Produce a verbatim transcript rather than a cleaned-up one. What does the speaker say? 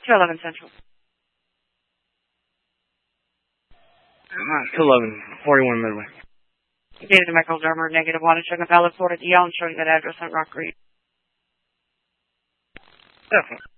two eleven Central. Uh, two eleven, forty-one Midway. David Michael Dermer, negative one, showing a valid Florida D L and showing that address on Rock Creek. Definitely.